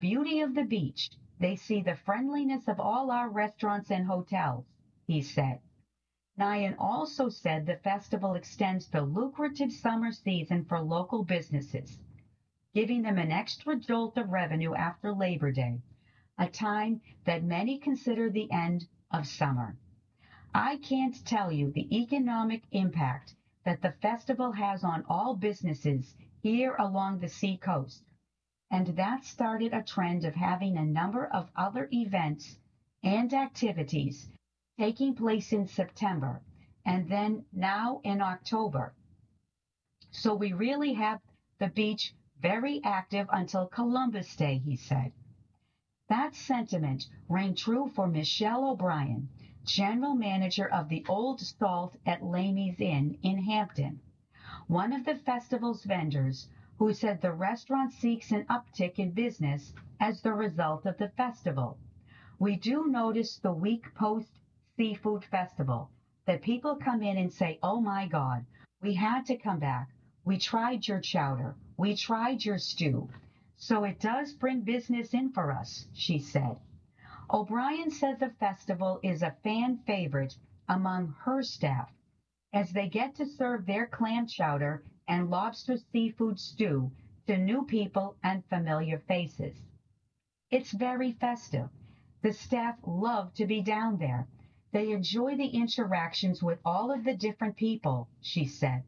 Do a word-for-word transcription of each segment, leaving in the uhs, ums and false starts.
beauty of the beach. They see the friendliness of all our restaurants and hotels, he said. Nyan also said the festival extends the lucrative summer season for local businesses, giving them an extra jolt of revenue after Labor Day, a time that many consider the end of summer. I can't tell you the economic impact that the festival has on all businesses here along the seacoast, and that started a trend of having a number of other events and activities taking place in September and then now in October. So we really have the beach very active until Columbus Day, he said. That sentiment rang true for Michelle O'Brien, general manager of the Old Salt at Lamey's Inn in Hampton, one of the festival's vendors, who said the restaurant seeks an uptick in business as the result of the festival. We do notice the week post Seafood Festival that people come in and say, oh my God, we had to come back. We tried your chowder. We tried your stew. So it does bring business in for us, she said. O'Brien said the festival is a fan favorite among her staff, as they get to serve their clam chowder and lobster seafood stew to new people and familiar faces. It's very festive. The staff love to be down there. They enjoy the interactions with all of the different people, she said.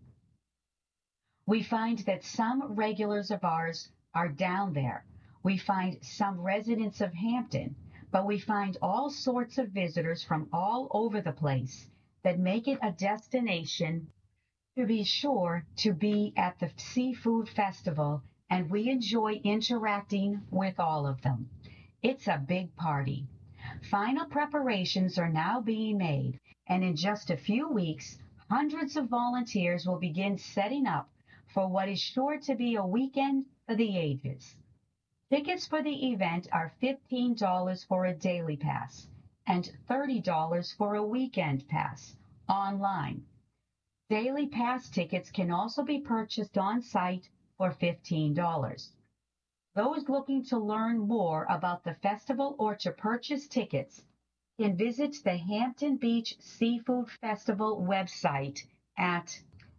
We find that some regulars of ours are down there. We find some residents of Hampton, but we find all sorts of visitors from all over the place that make it a destination to be sure to be at the Seafood Festival, and we enjoy interacting with all of them. It's a big party. Final preparations are now being made, and in just a few weeks, hundreds of volunteers will begin setting up for what is sure to be a weekend for the ages. Tickets for the event are fifteen dollars for a daily pass and thirty dollars for a weekend pass online. Daily pass tickets can also be purchased on site for fifteen dollars. Those looking to learn more about the festival or to purchase tickets can visit the Hampton Beach Seafood Festival website at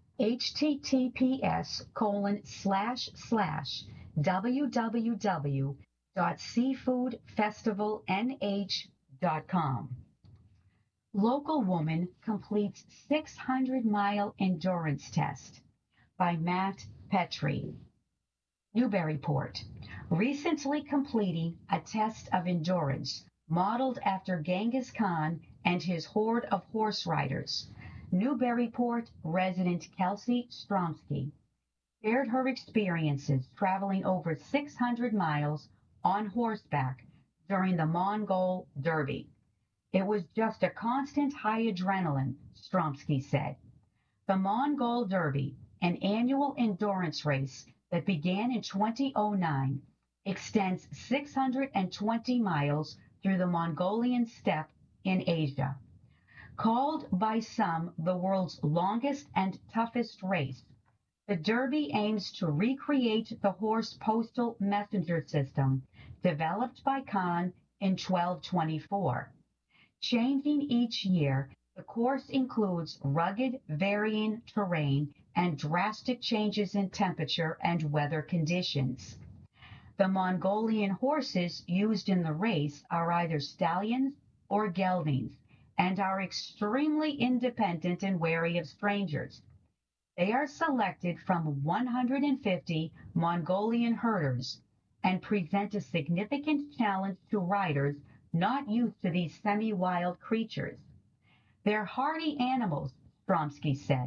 https colon slash slash www dot seafoodfestivalnh dot com. Local woman completes six hundred mile endurance test by Matt Petrie. Newburyport, recently completing a test of endurance modeled after Genghis Khan and his horde of horse riders. Newburyport resident Kelsey Stromsky shared her experiences traveling over six hundred miles on horseback during the Mongol Derby. It was just a constant high adrenaline, Stromsky said. The Mongol Derby, an annual endurance race that began in two thousand nine, extends six hundred twenty miles through the Mongolian steppe in Asia. Called by some the world's longest and toughest race, the Derby aims to recreate the horse postal messenger system developed by Khan in twelve twenty-four. Changing each year, the course includes rugged, varying terrain and drastic changes in temperature and weather conditions. The Mongolian horses used in the race are either stallions or geldings and are extremely independent and wary of strangers. They are selected from one hundred fifty Mongolian herders and present a significant challenge to riders not used to these semi-wild creatures. They're hardy animals, Stromsky said.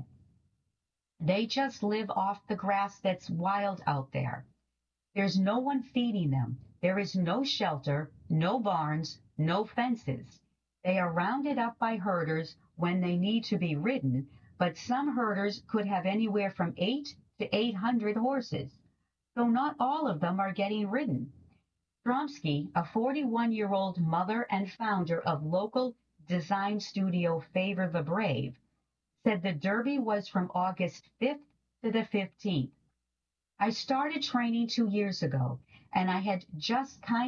They just live off the grass that's wild out there. There's no one feeding them. There is no shelter, no barns, no fences. They are rounded up by herders when they need to be ridden, but some herders could have anywhere from eight to eight hundred horses, so not all of them are getting ridden. Stromsky, a forty-one-year-old mother and founder of local design studio Favor the Brave, said the Derby was from August fifth to the fifteenth. I started training two years ago, and I had just kind